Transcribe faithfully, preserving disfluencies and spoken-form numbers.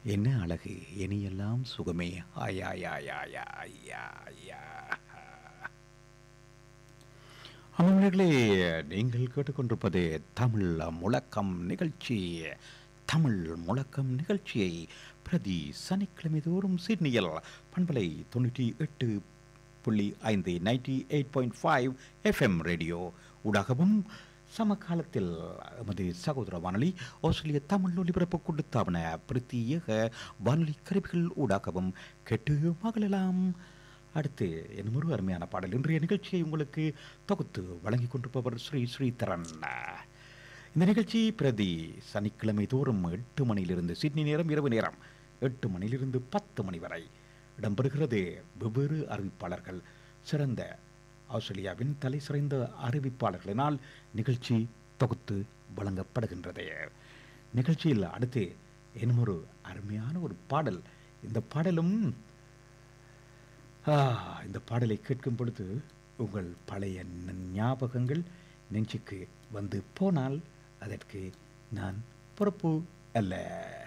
என்ன அழகு இனியெல்லாம் சுகமே ஆயாயாயாயாயா. அமர்களே, நீங்கள் கேட்டுக்கொண்டிருப்பது தமிழ் முழக்கம் நிகழ்ச்சி. தமிழ் முழக்கம் நிகழ்ச்சியை பிரதி சனிக்கிழமை தோறும் சிட்னியில் பண்பலை தொண்ணூற்றி எட்டு புள்ளி ஐந்து ninety eight point five FM radio ஊடாகவும் சமகாலத்தில் எமது சகோதர வானொலி ஆஸ்திரேலிய தமிழ் ஒலிபரப்பு கொடுத்தாவன பிரத்யேக வானொலி கருவிகள் ஊடாகவும் கேட்டு மகளலாம். அடுத்து என் ஒரு அருமையான பாடல் இன்றைய நிகழ்ச்சியை உங்களுக்கு தொகுத்து வழங்கி கொண்டிருப்பவர் ஸ்ரீ ஸ்ரீதரன். இந்த நிகழ்ச்சி பிரதி சனிக்கிழமை தோறும் எட்டு மணியிலிருந்து சிட்னி நேரம் இரவு நேரம் எட்டு மணியிலிருந்து பத்து மணி வரை இடம்பெறுகிறது. வெவ்வேறு அறிவிப்பாளர்கள், சிறந்த ஆஸ்திரேலியாவின் தலை சிறந்த அறிவிப்பாளர்களினால் நிகழ்ச்சி தொகுத்து வழங்கப்படுகின்றது. நிகழ்ச்சியில் அடுத்து இன்னும் ஒரு அருமையான ஒரு பாடல். இந்த பாடலும் இந்த பாடலை கேட்கும் பொழுது உங்கள் பழைய ஞாபகங்கள் நெஞ்சுக்கு வந்து போனால் அதற்கு நான் பொறுப்பு அல்ல.